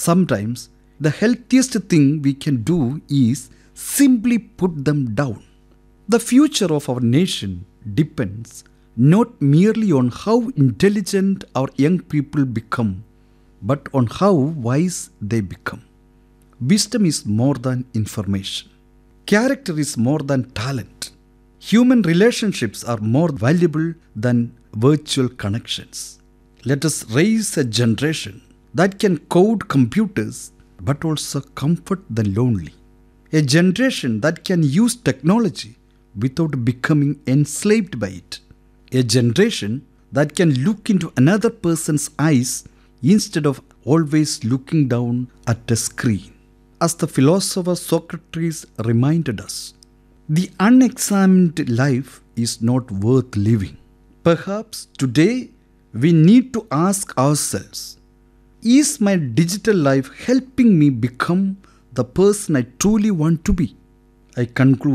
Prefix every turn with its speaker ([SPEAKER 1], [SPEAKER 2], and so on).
[SPEAKER 1] Sometimes the healthiest thing we can do is simply put them down. The future of our nation depends not merely on how intelligent our young people become, but on how wise they become. Wisdom is more than information. Character is more than talent. Human relationships are more valuable than virtual connections. Let us raise a generation that can code computers but also comfort the lonely. A generation that can use technology without becoming enslaved by it. A generation that can look into another person's eyes instead of always looking down at a screen. As the philosopher Socrates reminded us, the unexamined life is not worth living. Perhaps today we need to ask ourselves, is my digital life helping me become the person I truly want to be? I conclude